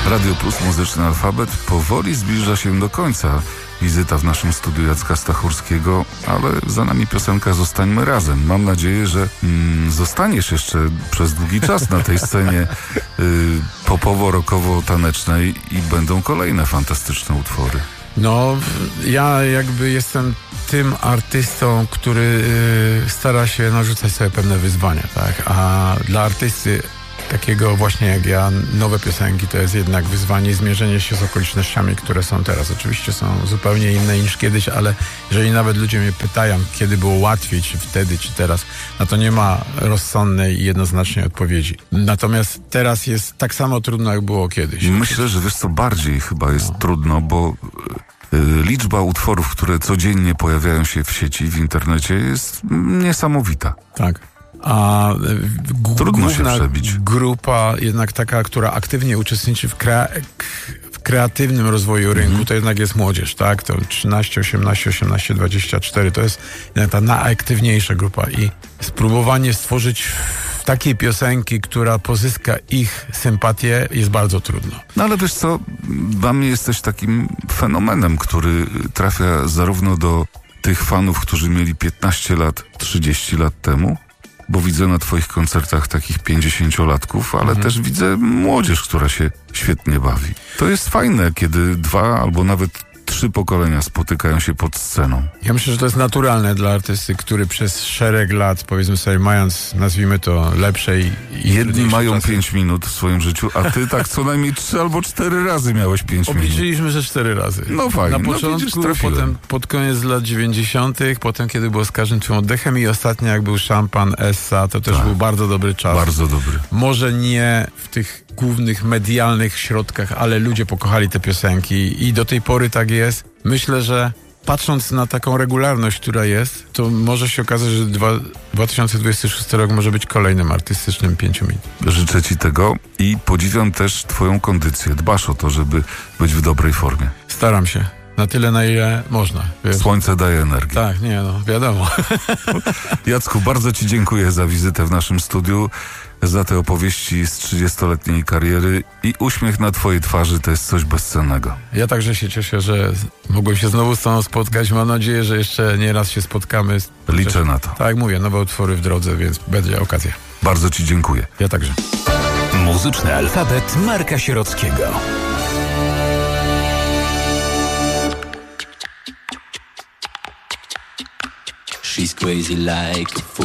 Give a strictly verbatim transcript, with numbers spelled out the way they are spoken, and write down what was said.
Radio Plus, Muzyczny Alfabet powoli zbliża się do końca. Wizyta w naszym studiu Jacka Stachurskiego, ale za nami piosenka Zostańmy Razem. Mam nadzieję, że mm, zostaniesz jeszcze przez długi czas na tej scenie y, popowo-rockowo-tanecznej i będą kolejne fantastyczne utwory. No, ja jakby jestem tym artystą, który y, stara się narzucać sobie pewne wyzwania, tak? A dla artysty takiego właśnie jak ja, nowe piosenki to jest jednak wyzwanie i zmierzenie się z okolicznościami, które są teraz. Oczywiście są zupełnie inne niż kiedyś, ale jeżeli nawet ludzie mnie pytają, kiedy było łatwiej, czy wtedy, czy teraz, no to nie ma rozsądnej i jednoznacznej odpowiedzi. Natomiast teraz jest tak samo trudno, jak było kiedyś. Myślę, że wiesz co, bardziej chyba jest no. trudno, bo y, liczba utworów, które codziennie pojawiają się w sieci, w internecie jest niesamowita. Tak. A g- Trudno się główna przebić. grupa jednak taka, która aktywnie uczestniczy w, krea- w kreatywnym rozwoju rynku, mm. to jednak jest młodzież, tak? To trzynaście, osiemnaście, osiemnaście, dwadzieścia cztery to jest jednak ta najaktywniejsza grupa i spróbowanie stworzyć takiej piosenki, która pozyska ich sympatię, jest bardzo trudno. No ale wiesz co, dla mnie jesteś takim fenomenem, który trafia zarówno do tych fanów, którzy mieli piętnaście lat, trzydzieści lat temu, bo widzę na twoich koncertach takich pięćdziesięciolatków, ale mhm. też widzę młodzież, która się świetnie bawi. To jest fajne, kiedy dwa albo nawet trzy pokolenia spotykają się pod sceną. Ja myślę, że to jest naturalne dla artysty, który przez szereg lat, powiedzmy sobie, mając, nazwijmy to, lepsze i... i Jedni mają czasy. pięć minut w swoim życiu, a ty tak co najmniej trzy albo cztery razy miałeś pięć minut. Obliczyliśmy, że cztery razy. No fajnie. Na początku, no, potem pod koniec lat dziewięćdziesiątych, potem kiedy było Z każdym twym oddechem i ostatnio jak był Szampan, Essa, to też tak. był bardzo dobry czas. Bardzo dobry. Może nie w tych głównych medialnych środkach, ale ludzie pokochali te piosenki i do tej pory tak jest. Myślę, że patrząc na taką regularność, która jest, to może się okazać, że dwa tysiące dwudziesty szósty rok może być kolejnym artystycznym pięciu minut. Życzę ci tego i podziwiam też twoją kondycję. Dbasz o to, żeby być w dobrej formie. Staram się. Na tyle, na ile można. Wiesz? Słońce daje energię. Tak, nie no, wiadomo. Jacku, bardzo ci dziękuję za wizytę w naszym studiu, za te opowieści z trzydziestoletniej kariery i uśmiech na twojej twarzy to jest coś bezcennego. Ja także się cieszę, że mogłem się znowu z tobą spotkać. Mam nadzieję, że jeszcze nie raz się spotkamy. Liczę Chociaż, na to. Tak jak mówię, nowe utwory w drodze, więc będzie okazja. Bardzo ci dziękuję. Ja także. Muzyczny alfabet Marka Sierockiego. She's crazy like a fool.